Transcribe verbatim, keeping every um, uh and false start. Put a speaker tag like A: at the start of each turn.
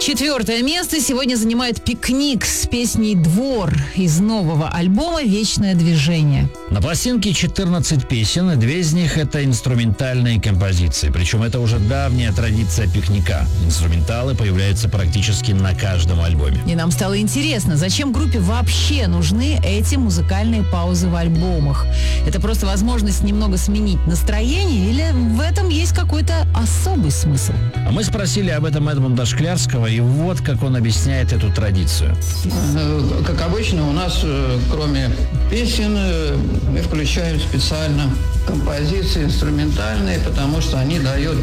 A: Четвертое место сегодня занимает «Пикник» с песней «Двор» из нового альбома «Вечное движение».
B: На пластинке четырнадцать песен, и две из них — это инструментальные композиции. Причем это уже давняя традиция «Пикника». Инструменталы появляются практически на каждом альбоме.
A: И нам стало интересно, зачем группе вообще нужны эти музыкальные паузы в альбомах? Это просто возможность немного сменить настроение или в этом есть какой-то особый смысл?
B: А мы спросили об этом Эдмунда Шклярского, и вот как он объясняет эту традицию.
C: Как обычно, у нас, кроме песен, мы включаем специально композиции инструментальные, потому что они дают